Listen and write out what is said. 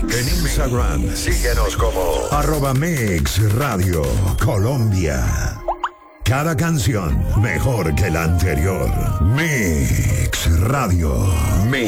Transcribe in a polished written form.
En Instagram, síguenos como @MixRadio Colombia. Cada canción mejor que la anterior. Mix Radio. Mix.